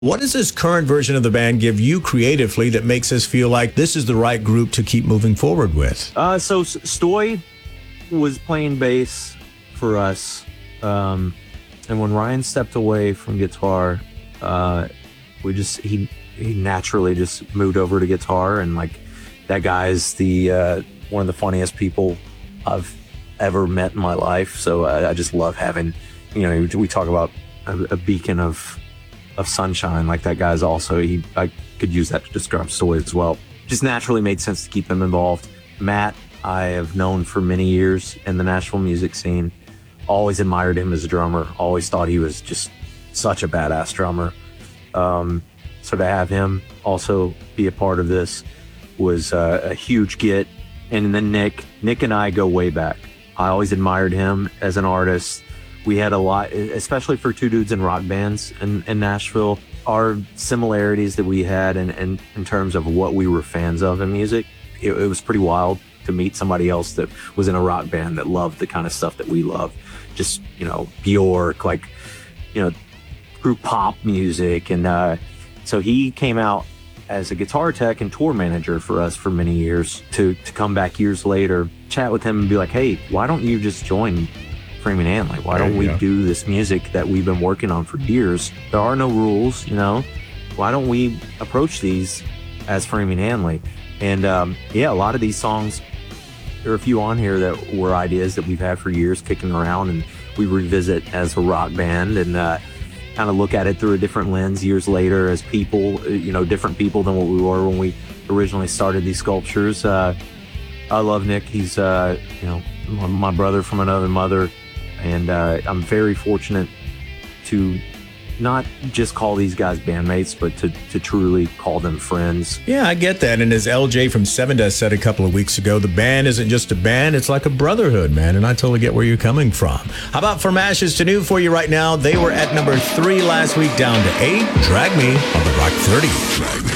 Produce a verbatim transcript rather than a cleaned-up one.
What does this current version of the band give you creatively that makes us feel like this is the right group to keep moving forward with? Uh, so S- Stoy was playing bass for us. Um, and when Ryan stepped away from guitar, uh, we just, he, he naturally just moved over to guitar. And like, that guy's the, uh, one of the funniest people I've ever met in my life. So I, I just love having, you know, we talk about a, a beacon of, of sunshine. Like that guy's also, he, I could use that to describe Stoy as well. Just naturally made sense to keep them involved. Matt, I have known for many years in the Nashville music scene. Always admired him as a drummer. Always thought he was just such a badass drummer. Um, so to have him also be a part of this was uh, a huge get. And then Nick, Nick and I go way back. I always admired him as an artist. We had a lot, especially for two dudes in rock bands in, in Nashville, our similarities that we had in, in, in terms of what we were fans of in music. It, it was pretty wild to meet somebody else that was in a rock band that loved the kind of stuff that we love. Just, you know, Bjork, like, you know, group pop music. And uh, so he came out as a guitar tech and tour manager for us for many years to, to come back years later, chat with him and be like, hey, why don't you just join Framing Hanley? Why don't we do this music that we've been working on for years? There are no rules, you know. Why don't we approach these as Framing Hanley? And um, yeah, a lot of these songs, there are a few on here that were ideas that we've had for years kicking around, and we revisit as a rock band and uh, kind of look at it through a different lens years later as people, you know, different people than what we were when we originally started these sculptures. Uh, I love Nick. He's, uh, you know, my brother from another mother. And uh, I'm very fortunate to not just call these guys bandmates, but to, to truly call them friends. Yeah, I get that. And as L J from Sevendust said a couple of weeks ago, the band isn't just a band, it's like a brotherhood, man. And I totally get where you're coming from. How about From Ashes to New for you right now? They were at number three last week, down to eight. Drag Me on the Rock thirty. Drag Me.